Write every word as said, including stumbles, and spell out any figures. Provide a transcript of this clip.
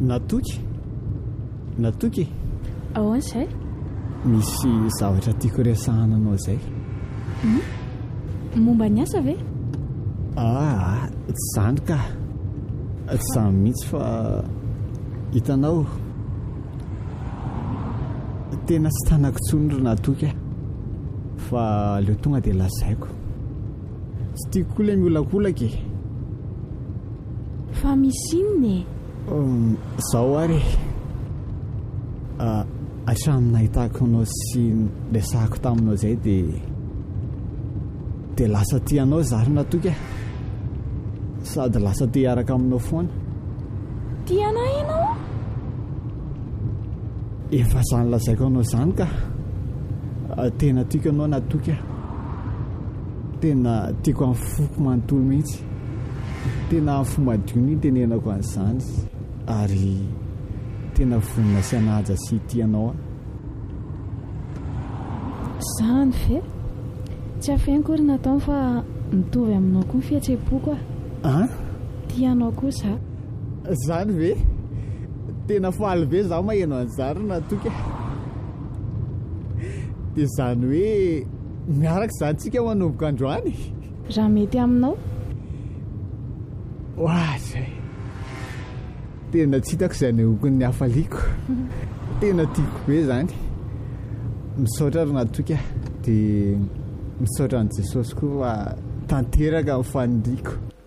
natoky natoky ahoana izay misy zavatra tiako resahana anao izay momba ny asa ve ah tsy zany ka tsy zany mihitsy fa hitanao tena tsy tanako tsonro natoky fa leo tonga dia lazaiko tsy tiako koa ilay miolakolaka e fa misy inony zaho ary hatramin'ny nahitako anao sy resahako taminao izay dia dia lasa tianao zary natoky e sady lasa te hiaraka aminao foana tiana ianao efa zany lazaiko anao zany ka tena tiako anao natoky e tena tiako amin'ny foko manontolo mihitsy tena amin'ny fomba diony tenenako an'izany ary tena vonina sy anaja sy tianao a zany ve tsy afenkory natao fa mitovy aminao koa ny fihetsepoako a a tianao koa za zany ve tena faly ve zaho maheno an'izany natoky dia zany hoe miaraka zany tsika manomboka androany raha mety aminao oa zay tena tsy hitako izay nehokony ny hafaliako tena tiako be zany misaotra ry natoky dia misaotra an'i Jesosy koa fa tanteraka ny faniriako